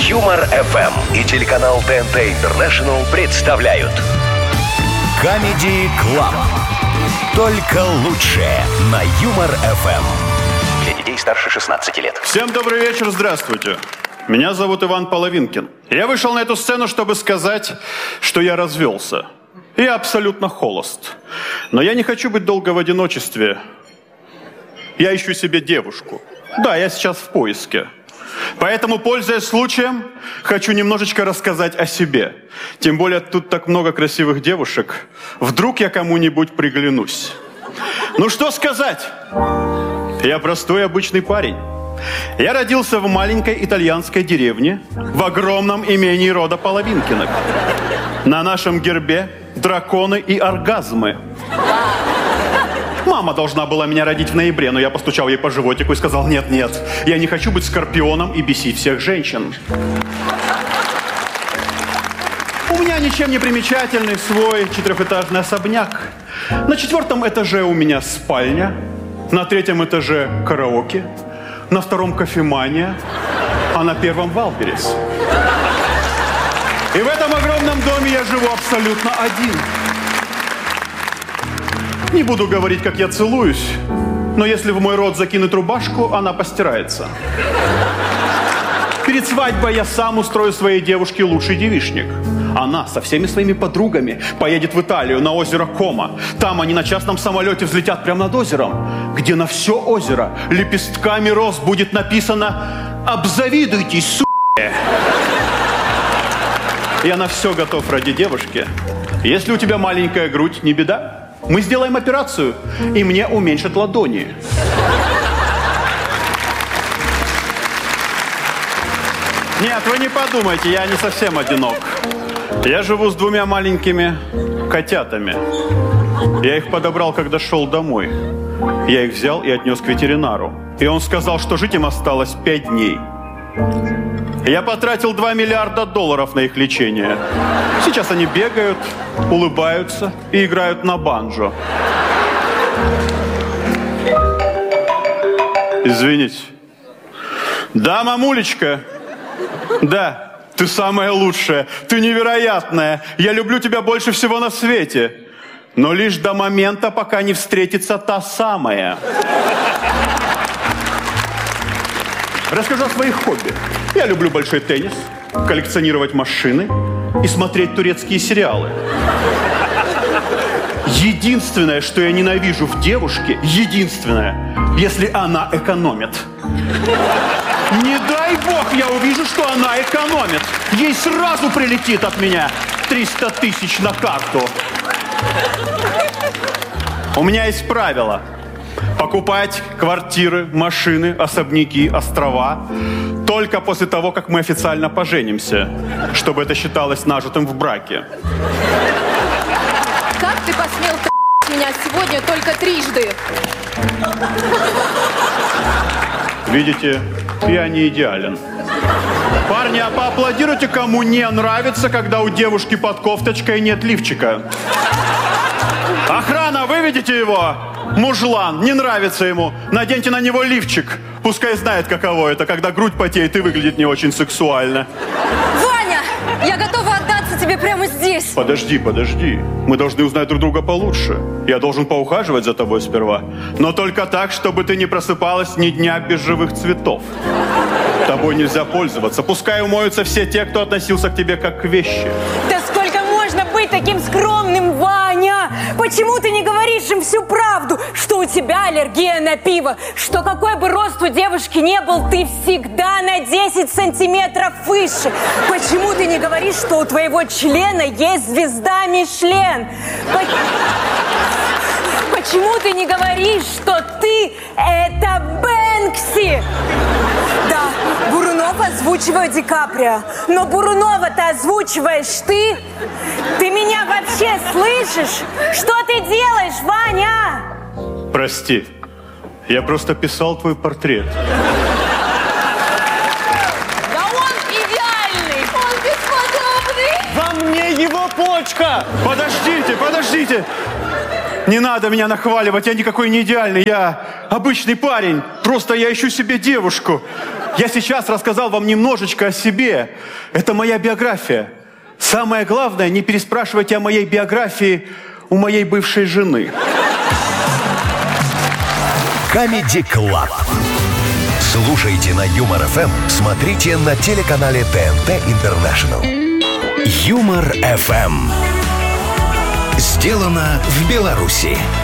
Юмор ФМ и телеканал ТНТ Интернешнл представляют Comedy Club. Только лучшее на Юмор ФМ. Для детей старше 16 лет. Всем добрый вечер, здравствуйте. Меня зовут Иван Половинкин. Я вышел на эту сцену, чтобы сказать, что я развелся. Я абсолютно холост. Но я не хочу быть долго в одиночестве. Я ищу себе девушку. Да, я сейчас в поиске. Поэтому, пользуясь случаем, хочу немножечко рассказать о себе. Тем более, тут так много красивых девушек. Вдруг я кому-нибудь приглянусь. Ну что сказать? Я простой обычный парень. Я родился в маленькой итальянской деревне, в огромном имении рода Половинкиных. На нашем гербе драконы и оргазмы. Мама должна была меня родить в ноябре, но я постучал ей по животику и сказал: нет, я не хочу быть скорпионом и бесить всех женщин. У меня ничем не примечательный свой 4-этажный особняк. На 4-м этаже у меня спальня, на 3-м этаже караоке, на 2-м кофемания, а на 1-м Валберес. И в этом огромном доме я живу абсолютно один. Не буду говорить, как я целуюсь, но если в мой рот закинуть рубашку, она постирается. Перед свадьбой я сам устрою своей девушке лучший девичник. Она со всеми своими подругами поедет в Италию на озеро Кома. Там они на частном самолете взлетят прямо над озером, где на все озеро лепестками роз будет написано: «Обзавидуйтесь, суки!» Я на все готов ради девушки. Если у тебя маленькая грудь, не беда. Мы сделаем операцию, и мне уменьшат ладони. Нет, вы не подумайте, я не совсем одинок. Я живу с 2 маленькими котятами. Я их подобрал, когда шел домой. Я их взял и отнес к ветеринару. И он сказал, что жить им осталось 5 дней. Я потратил $2 миллиарда на их лечение. Сейчас они бегают, улыбаются и играют на банджо. Извините. Да, мамулечка. Да, ты самая лучшая, ты невероятная. Я люблю тебя больше всего на свете. Но лишь до момента, пока не встретится та самая. Расскажу о своих хобби. Я люблю большой теннис, коллекционировать машины и смотреть турецкие сериалы. Единственное, что я ненавижу в девушке, если она экономит. Не дай бог я увижу, что она экономит. Ей сразу прилетит от меня 300 тысяч на карту. У меня есть правило. Покупать квартиры, машины, особняки, острова только после того, как мы официально поженимся, чтобы это считалось нажитым в браке. Как ты посмел меня сегодня только трижды? Видите, я не идеален. Парни, а поаплодируйте, кому не нравится, когда у девушки под кофточкой нет лифчика. Охрана, выведите его! Мужлан, не нравится ему. Наденьте на него лифчик. Пускай знает, каково это, когда грудь потеет и выглядит не очень сексуально. Ваня, я готова отдаться тебе прямо здесь. Подожди. Мы должны узнать друг друга получше. Я должен поухаживать за тобой сперва. Но только так, чтобы ты не просыпалась ни дня без живых цветов. Тобой нельзя пользоваться. Пускай умоются все те, кто относился к тебе как к вещи. Да сколько можно быть таким скромным, Ваня? Почему ты не говоришь им всю правду? Что у тебя аллергия на пиво? Что какой бы рост у девушки не был, ты всегда на 10 сантиметров выше? Почему ты не говоришь, что у твоего члена есть звезда Мишлен? Почему ты не говоришь, что ты это Бэнкси? Да, Бурунов озвучивает Ди Каприо. Но Бурунова-то озвучиваешь ты? Ты меня вообще слышишь? Что ты делаешь, Ваня? Прости, я просто писал твой портрет. Да он идеальный, он бесподобный. Во мне его почка! Подождите! Не надо меня нахваливать, я никакой не идеальный, я обычный парень. Просто я ищу себе девушку. Я сейчас рассказал вам немножечко о себе. Это моя биография. Самое главное, не переспрашивайте о моей биографии у моей бывшей жены. Comedy Club. Слушайте на Юмор ФМ, смотрите на телеканале ТНТ Интернешнл. Юмор ФМ. Сделано в Беларуси.